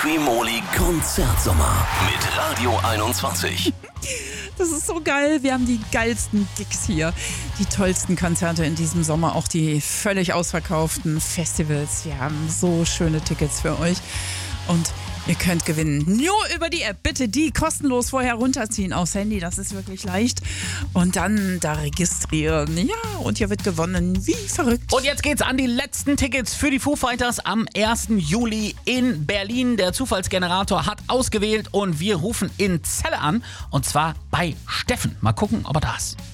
Liqui-Moly Konzertsommer mit Radio 21. Das ist so geil. Wir haben die geilsten Gigs hier. Die tollsten Konzerte in diesem Sommer. Auch die völlig ausverkauften Festivals. Wir haben so schöne Tickets für euch. Und ihr könnt gewinnen. Nur über die App. Bitte die kostenlos vorher runterziehen aufs Handy. Das ist wirklich leicht. Und dann da registrieren. Ja, und hier wird gewonnen. Wie verrückt. Und jetzt geht's an die letzten Tickets für die Foo Fighters am 1. Juli in Berlin. Der Zufallsgenerator hat ausgewählt und wir rufen in Celle an. Und zwar bei Steffen. Mal gucken, ob er da ist.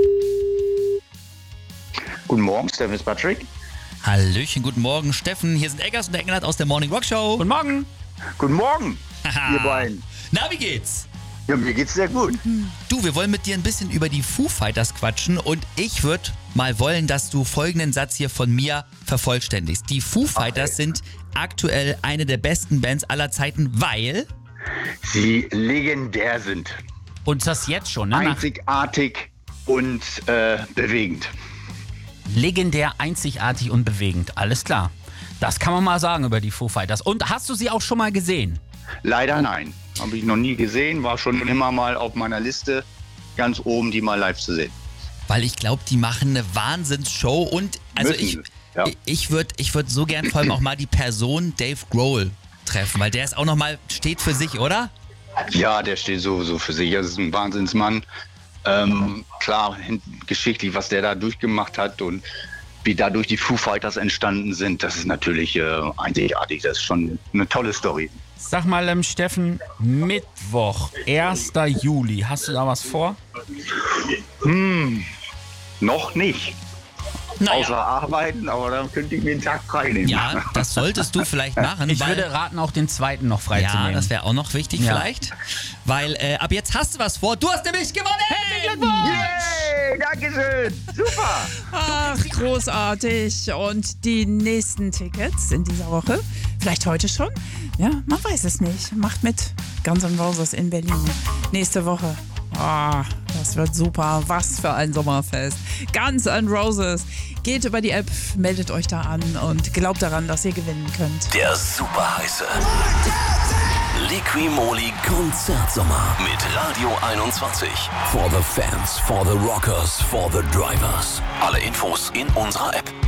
Guten Morgen, Steffen ist Patrick. Hallöchen, guten Morgen, Steffen. Hier sind Eggers und der Engelhardt aus der Morning Rock Show. Guten Morgen. Guten Morgen, ihr beiden. Na, wie geht's? Ja, mir geht's sehr gut. Du, wir wollen mit dir ein bisschen über die Foo Fighters quatschen und ich würde mal wollen, dass du folgenden Satz hier von mir vervollständigst. Die Foo Fighters sind aktuell eine der besten Bands aller Zeiten, weil... Sie legendär sind. Und das jetzt schon, ne? Einzigartig und bewegend. Legendär, einzigartig und bewegend. Alles klar. Das kann man mal sagen über die Foo Fighters. Und hast du sie auch schon mal gesehen? Leider nein. Habe ich noch nie gesehen. War schon immer mal auf meiner Liste ganz oben, die mal live zu sehen. Weil ich glaube, die machen eine Wahnsinnsshow und also ich würd so gern vor allem auch mal die Person Dave Grohl treffen, weil der ist auch noch mal, steht für sich, oder? Ja, der steht sowieso für sich. Er ist ein Wahnsinnsmann. Klar, geschichtlich, was der da durchgemacht hat und wie dadurch die Foo Fighters entstanden sind, das ist natürlich einzigartig. Das ist schon eine tolle Story. Sag mal, Steffen, Mittwoch, 1. Juli, hast du da was vor? Noch nicht. Naja. Außer arbeiten, aber dann könnte ich mir einen Tag frei nehmen. Ja, das solltest du vielleicht machen. Ich weil, würde raten, auch den 2. noch frei zu ja, nehmen. das wäre auch noch wichtig vielleicht, weil ab jetzt hast du was vor. Du hast nämlich gewonnen! Yay, Dankeschön. Super. Ach, großartig. Und die nächsten Tickets in dieser Woche, vielleicht heute schon? Ja, man weiß es nicht. Macht mit. Guns N' Roses in Berlin. Nächste Woche. Ah, das wird super. Was für ein Sommerfest. Guns N' Roses. Geht über die App, meldet euch da an und glaubt daran, dass ihr gewinnen könnt. Der super heiße Liqui-Moly Konzertsommer mit Radio 21. For the fans, for the rockers, for the drivers. Alle Infos in unserer App.